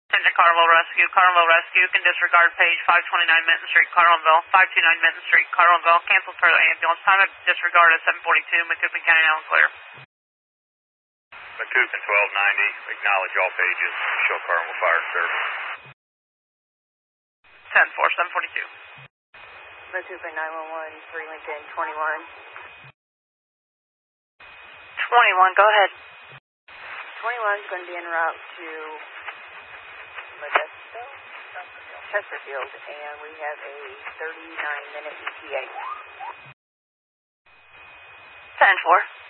Attention Carlinville Rescue can disregard page 529 Minton Street, Carlinville, 529 Minton Street, Carlinville. Cancel for the ambulance. Time of disregard at 7:42, Macoupin County, now clear. Macoupin 1290, acknowledge all pages. Show Carlinville Fire Service. 10-4, 742. Macoupin 911, 3 Lincoln 21. 21, go ahead. 21 is going to be en route to Modesto, Chesterfield, and we have a 39-minute ETA. 10-4.